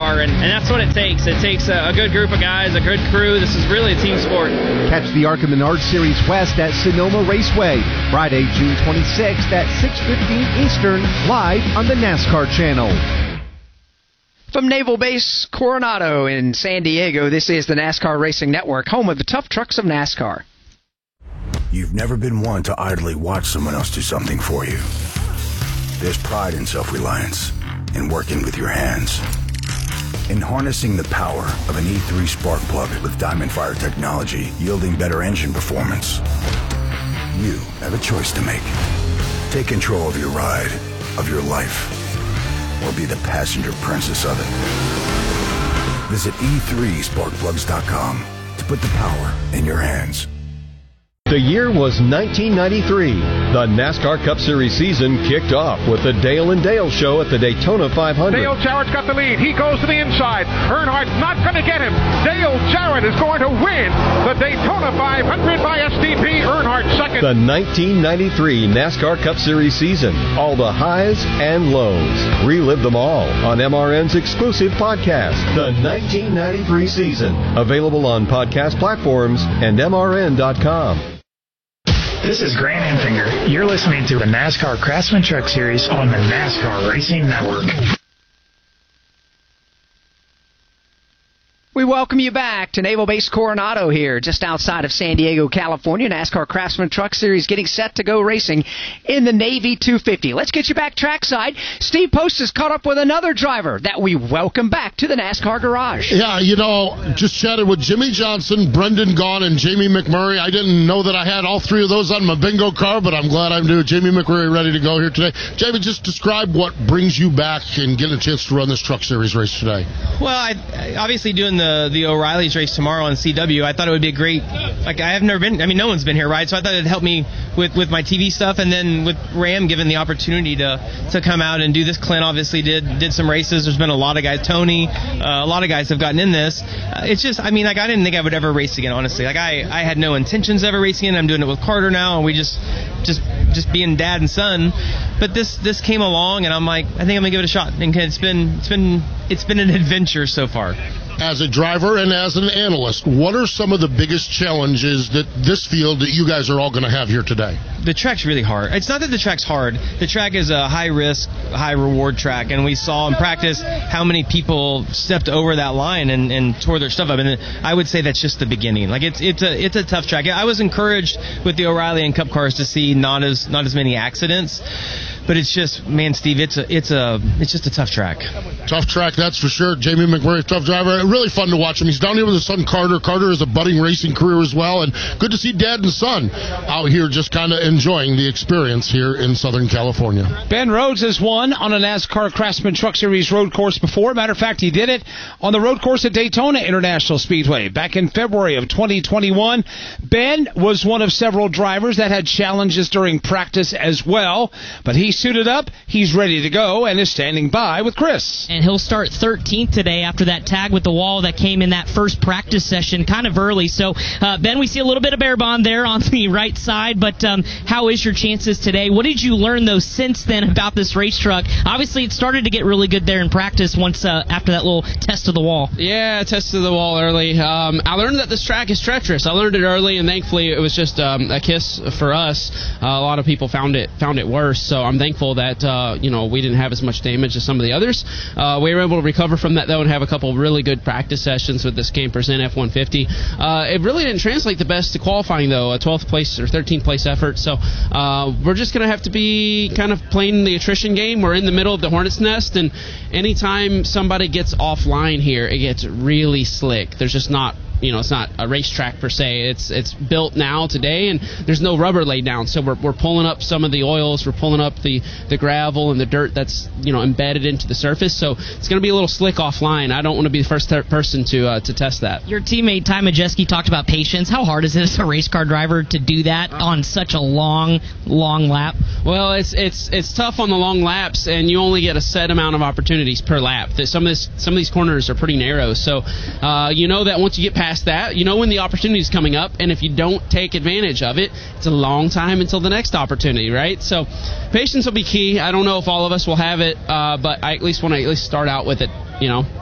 NASCAR, and that's what it takes. It takes a good group of guys, a good crew. This is really a team sport. Catch the ARCA Menard Series West at Sonoma Raceway, Friday, June 26th at 6:15 Eastern, live on the NASCAR Channel. From Naval Base Coronado in San Diego, this is the NASCAR Racing Network, home of the tough trucks of NASCAR. You've never been one to idly watch someone else do something for you. There's pride in self-reliance, in working with your hands, in harnessing the power of an E3 spark plug with Diamond Fire technology, yielding better engine performance. You have a choice to make. Take control of your ride, of your life, or be the passenger princess of it. Visit e3sparkplugs.com to put the power in your hands. The year was 1993. The NASCAR Cup Series season kicked off with the Dale and Dale Show at the Daytona 500. Dale Jarrett's got the lead. He goes to the inside. Earnhardt's not going to get him. Dale Jarrett is going to win the Daytona 500 by STP. Earnhardt second. The 1993 NASCAR Cup Series season. All the highs and lows. Relive them all on MRN's exclusive podcast, The 1993 Season. Available on podcast platforms and MRN.com. This is Grant Enfinger. You're listening to the NASCAR Craftsman Truck Series on the NASCAR Racing Network. We welcome you back to Naval Base Coronado here, just outside of San Diego, California. NASCAR Craftsman Truck Series getting set to go racing in the Navy 250. Let's get you back trackside. Steve Post has caught up with another driver that we welcome back to the NASCAR garage. Yeah, just chatted with Jimmy Johnson, Brendan Gaughan, and Jamie McMurray. I didn't know that I had all three of those on my bingo card, but I'm glad I'm doing Jamie McMurray ready to go here today. Jamie, just describe what brings you back and getting a chance to run this Truck Series race today. Well, I obviously doing the O'Reilly's race tomorrow on CW, I thought it would be a great, I have never been, no one's been here, right? So I thought it'd help me with my TV stuff, and then with Ram given the opportunity to come out and do this. Clint obviously did some races. There's been a lot of guys, Tony, a lot of guys have gotten in this. It's just, I didn't think I would ever race again, honestly. I had no intentions of ever racing again. I'm doing it with Carter now, and we just being dad and son. But this came along, and I'm like, I think I'm gonna give it a shot. And it's been an adventure so far. As a driver and as an analyst, what are some of the biggest challenges that this field that you guys are all going to have here today? The track's really hard. It's not that the track's hard. The track is a high-risk, high-reward track, and we saw in practice how many people stepped over that line and tore their stuff up. And I would say that's just the beginning. It's a tough track. I was encouraged with the O'Reilly and Cup cars to see not as many accidents. But it's just, man, Steve, it's just a tough track. Tough track, that's for sure. Jamie McMurray, tough driver. Really fun to watch him. He's down here with his son Carter. Carter has a budding racing career as well, and good to see dad and son out here just kind of enjoying the experience here in Southern California. Ben Rhodes has won on a NASCAR Craftsman Truck Series road course before. Matter of fact, he did it on the road course at Daytona International Speedway back in February of 2021. Ben was one of several drivers that had challenges during practice as well, but he suited up, he's ready to go, and is standing by with Chris. And he'll start 13th today after that tag with the wall that came in that first practice session kind of early. So, Ben, we see a little bit of bear bond there on the right side, but how is your chances today? What did you learn, though, since then about this race truck? Obviously, it started to get really good there in practice once after that little test of the wall. Yeah, test of the wall early. I learned that this track is treacherous. I learned it early, and thankfully it was just a kiss for us. A lot of people found it worse, so I'm thankful that we didn't have as much damage as some of the others. We were able to recover from that, though, and have a couple really good practice sessions with this Campers F-150. It really didn't translate the best to qualifying, though, a 12th place or 13th place effort. So we're just going to have to be kind of playing the attrition game. We're in the middle of the Hornet's Nest, and anytime somebody gets offline here, it gets really slick. There's just not it's not a racetrack per se. It's built now today, and there's no rubber laid down. So we're pulling up some of the oils, we're pulling up the gravel and the dirt that's embedded into the surface. So it's going to be a little slick offline. I don't want to be the first person to test that. Your teammate Ty Majeski talked about patience. How hard is it as a race car driver to do that on such a long lap? Well, it's tough on the long laps, and you only get a set amount of opportunities per lap. Some of these corners are pretty narrow, so that once you get past that, when the opportunity is coming up, and if you don't take advantage of it, it's a long time until the next opportunity, right? So patience will be key. I don't know if all of us will have it, but I at least want to start out with it,